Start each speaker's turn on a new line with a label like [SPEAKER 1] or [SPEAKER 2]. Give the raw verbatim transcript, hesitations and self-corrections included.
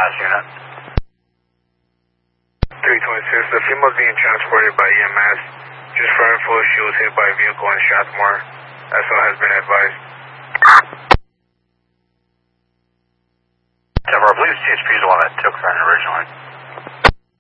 [SPEAKER 1] last unit.
[SPEAKER 2] three twenty-six, the female's being transported by E M S. Just for info, she was hit by a vehicle in Strathmore. That's all has been advised.
[SPEAKER 1] Yeah, I believe C H P is the one that took her in originally.